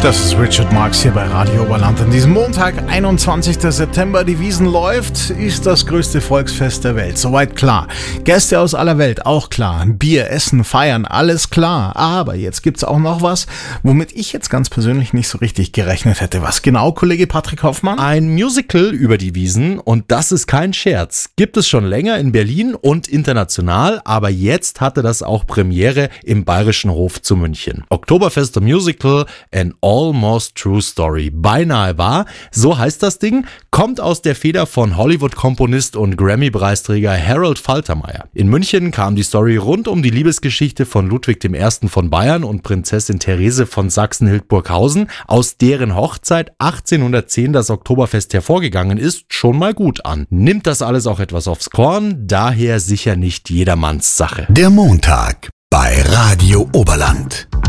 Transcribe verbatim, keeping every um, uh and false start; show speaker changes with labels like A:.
A: Das ist Richard Marx hier bei Radio Oberland. An diesem Montag, einundzwanzigster September, die Wiesn läuft, ist das größte Volksfest der Welt. Soweit klar. Gäste aus aller Welt, auch klar. Bier, Essen, Feiern, alles klar. Aber jetzt gibt's auch noch was, womit ich jetzt ganz persönlich nicht so richtig gerechnet hätte. Was genau, Kollege Patrick Hoffmann?
B: Ein Musical über die Wiesn, und das ist kein Scherz. Gibt es schon länger in Berlin und international, aber jetzt hatte das auch Premiere im Bayerischen Hof zu München. Oktoberfest Musical, an Almost True Story. Beinahe wahr, so heißt das Ding, kommt aus der Feder von Hollywood-Komponist und Grammy-Preisträger Harold Faltermeyer. In München kam die Story rund um die Liebesgeschichte von Ludwig der Erste. von Bayern und Prinzessin Therese von Sachsen-Hildburghausen, aus deren Hochzeit achtzehnhundertzehn das Oktoberfest hervorgegangen ist, schon mal gut an. Nimmt das alles auch etwas aufs Korn, daher sicher nicht jedermanns Sache.
C: Der Montag bei Radio Oberland.